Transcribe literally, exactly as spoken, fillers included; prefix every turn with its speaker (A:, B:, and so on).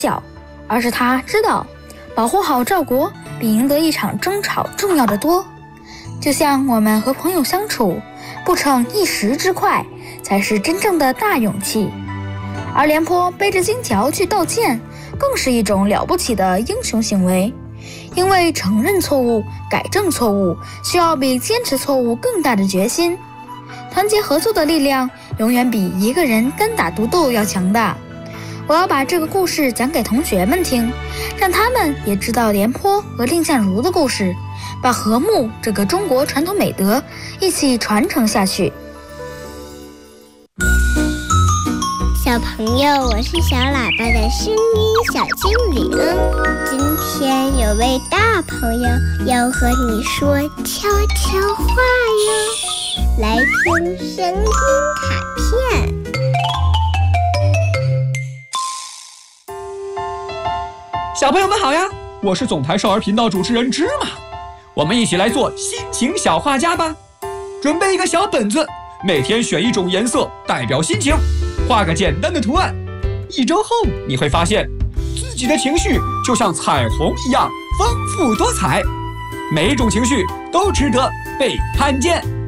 A: 小，而是他知道保护好赵国比赢得一场争吵重要的多。就像我们和朋友相处，不逞一时之快，才是真正的大勇气。而廉颇背着金条去道歉，更是一种了不起的英雄行为。因为承认错误、改正错误，需要比坚持错误更大的决心。团结合作的力量，永远比一个人单打独斗要强大。我要把这个故事讲给同学们听，让他们也知道廉颇和蔺相如的故事，把和睦这个中国传统美德一起传承下去。
B: 小朋友，我是小喇叭的声音小精灵。今天有位大朋友要和你说悄悄话哟，来听声音卡片。
C: 小朋友们好呀，我是总台少儿频道主持人芝麻，我们一起来做心情小画家吧。准备一个小本子，每天选一种颜色代表心情，画个简单的图案。一周后你会发现，自己的情绪就像彩虹一样丰富多彩，每一种情绪都值得被看见。